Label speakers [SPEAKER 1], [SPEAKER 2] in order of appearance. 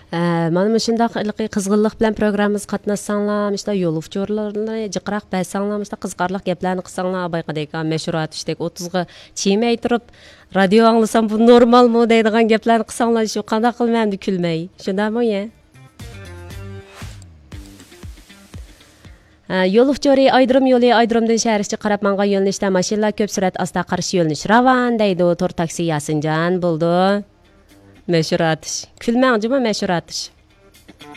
[SPEAKER 1] Mana shundoq qizg'inlik bilan programmamiz qatnashsanglar, işte yo'l uchurlarni jiqroq bassanglar, işte qiziqarli gaplarni qilsanglar, bayqadek mashhurat ishdek 30ga chemay turib radio anglasam bu normalmi deydigan gaplarni qilsanglar, shu qanday qilmamdi kulmay. Shundami ya? Yo'l uchuri Aydırım yo'li Aydırımdan shaharga qarab mangan yo'nalishda mashinalar ko'p surat asta qarshi yo'lnish ravan deydi to'r taksi Yasinjon bo'ldi. Mashhur atish. Kulmang juma mashhur atish.